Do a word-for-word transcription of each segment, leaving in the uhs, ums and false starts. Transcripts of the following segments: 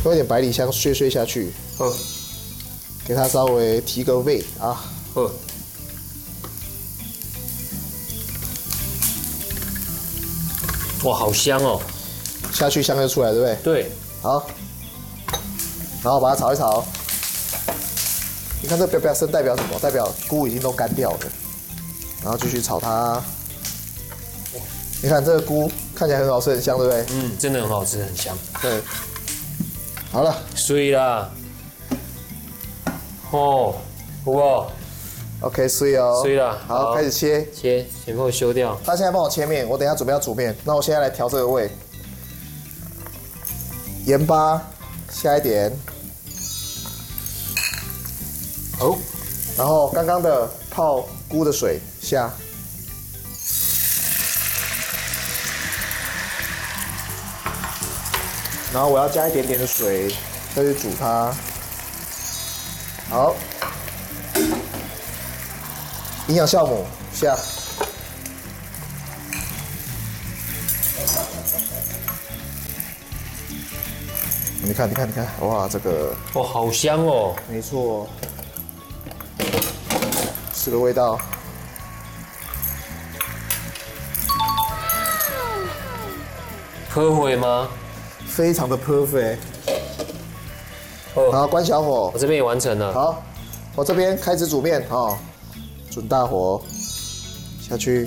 用一点百里香碎碎下去， 嗯， 给它稍微提个味啊。 嗯。哇，好香哦！ 下去香就出来，对不对？ 对。 好，然后把它炒一炒。你看这标标声代表什么？代表菇已经都干掉了。然后继续炒它。你看这个菇看起来很好吃，很香，对不对？ 嗯，真的很好吃，很香。 对。好了， 水啦。哦，有无 ？OK， 水哦。 水啦。 好，开始切。 切，先帮我修掉。 他现在帮我切面，我等一下准备要煮面。那我现在来调这个味。盐巴下一点。 哦。 然后刚刚的泡菇的水下。然后我要加一点点的水，再去煮它。好，营养酵母下。你看，你看，你看，哇，这个哦，好香哦！ 没错，是个味道。 喝会吗？ 非常的 perfect。 哦， 好，关小火。 我这边也完成了。 好，我这边开始煮面哦，准大火下去，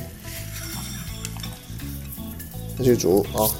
下去煮哦。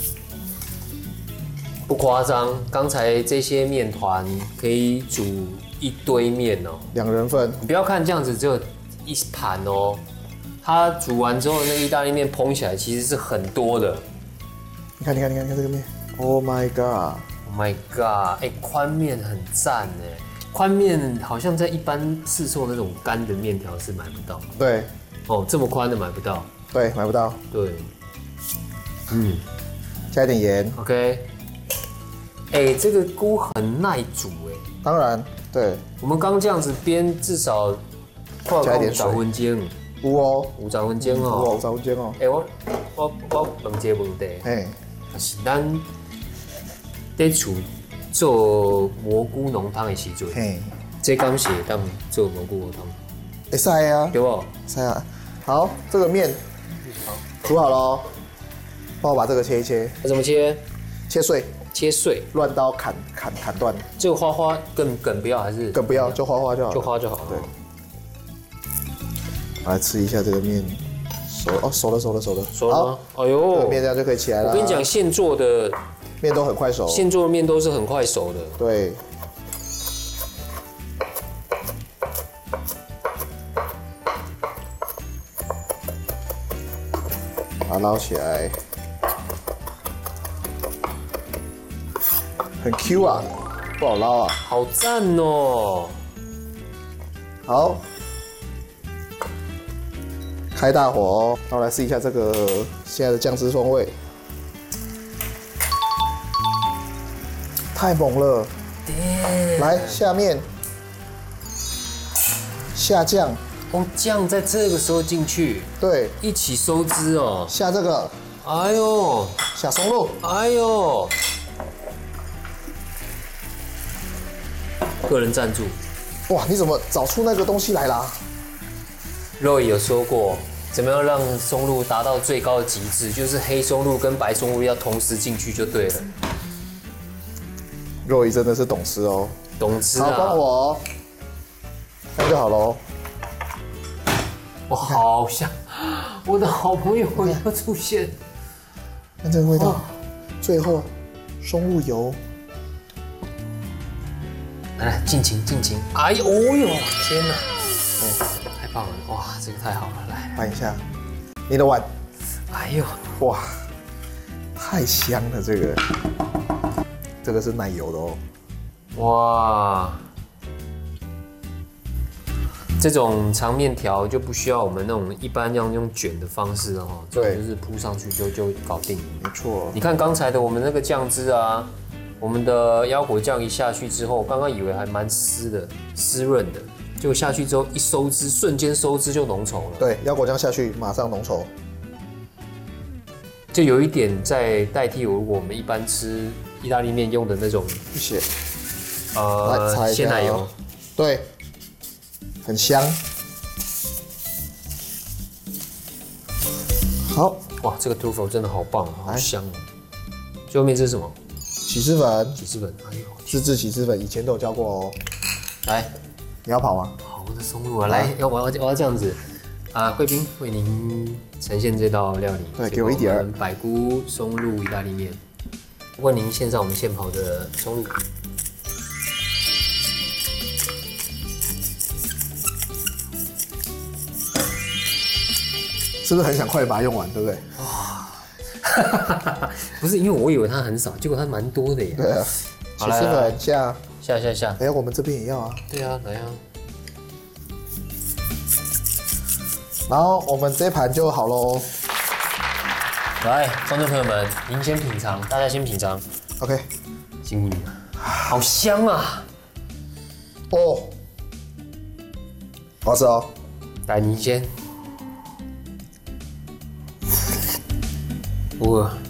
不夸张，刚才这些面团可以煮一堆面哦。 两人份。 你不要看这样子只有一盘哦，它煮完之后那意大利面蓬起来其实是很多的。 你看，你看，你看，你看这个面 ，Oh my god！Oh my god！ 哎，宽面很赞哎，宽面好像在一般市售那种干的面条是买不到。 对。 哦，这么宽的买不到。 对，买不到。 对。嗯。 加一点盐。 OK。哎，这个菇很耐煮哎。 当然，对。 我们刚这样子煸，至少加一点水。 五十分钟。 有哦， 五十分钟哦。 有五十分钟哦。 哎，我我我问一个问题。 嘿。 是咱在厝做蘑菇浓汤的时阵，嘿，这刚是当做蘑菇浓汤。 会使啊。 对不？ 使啊。好，这个面煮好了哦，帮我把这个切一切。 怎么切？ 切碎。 切碎。 乱刀砍砍砍断。 这个花花梗梗不要还是？ 梗不要，就花花就好。 就花就好。 对。我来吃一下这个面。熟哦，熟了，熟了，熟了， 熟了吗？哎呦， 这个面这样就可以起来了。 我跟你讲，现做的面都很快熟， 现做的面都是很快熟的。 对。把它捞起来，很 Q 啊，不好捞啊。 好赞哦！ 好。开大火哦，那我来试一下这个现在的酱汁风味，太猛了！来下面下酱， 哦，酱在这个时候进去， 对， 一起收汁哦。 下这个， 哎呦， 下松露， 哎呦，个人赞助。 哇，你怎么找出那个东西来啦 ？Roy 有说过，怎么样让松露达到最高的极致，就是黑松露跟白松露要同时进去就对了。 Roy 真的是懂吃哦， 懂吃啊！ 好，帮我，这样就好喽。 我好像我的好朋友要出现， 看这个味道，哦、最后松露油， 来来，尽情尽情！哎呦，哦呦，天哪！哎太棒了！哇，这个太好了！来， 拌一下你的碗。 哎呦， 哇，太香了！这个，这个是奶油的哦。 哇，这种长面条就不需要我们那种一般要用卷的方式哦，对，就是铺上去就就搞定。 没错。 你看刚才的我们那个酱汁啊，我们的腰果酱一下去之后，刚刚以为还蛮湿的、湿润的。结果下去之后一收汁，瞬间收汁就浓稠了。 对，腰果酱下去马上浓稠， 就有一点在代替如果我们一般吃一意大利面用的那种， 谢谢。 呃， 来擦一下鲜奶油， 对，很香。好， 哇，这个 truffle 真的好棒，好来香哦。最后面这是什么？ 起司粉， 起司粉，哎呦， 自制起司粉，以前都有教过哦。 来， 你要跑吗？ 好的松露啊，来，要我要我要这样子啊，贵宾为您呈现这道料理。 对给我一点儿这个们百菇松露意大利面，为您献上我们现跑的松露。 是不是很想快点把它用完，对不对？ 不是，因为我以为它很少，结果它蛮多的耶。 对啊，起司好来来粉下， 下下下， 哎，我们这边也要啊。 对啊，来啊， 然后我们这盘就好喽。 来，观众朋友们，您先品尝，大家先品尝， OK， 辛苦你了，好香啊！ 哦，好吃哦。 来，您先。哇。